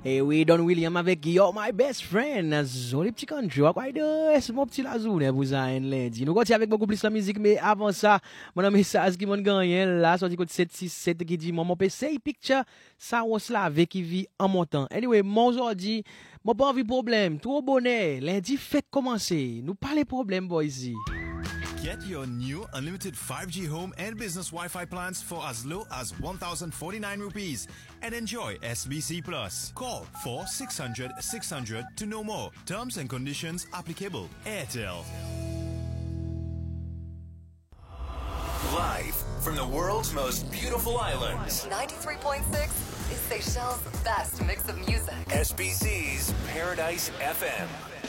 Et oui, Don William avec You're My Best Friend. Zoli petit country. Quoi de mon petit lazoune pour ça un lundi. Nous continuons avec beaucoup plus la musique, mais avant ça, mon message qui m'a gagné là, sorti code 767 qui dit mon PC picture ça on slave qui vit en montant. Anyway, mon aujourd'hui, mon pas envie problème, trop bonnet. Lundi fête commencer. Nous pas les problèmes boys ici. Get your new unlimited 5G home and business Wi-Fi plans for as low as 1,049 rupees and enjoy SBC Plus. Call 4600 to know more. Terms and conditions applicable. Airtel. Live from the world's most beautiful islands. 93.6 is Seychelles' best mix of music. SBC's Paradise FM.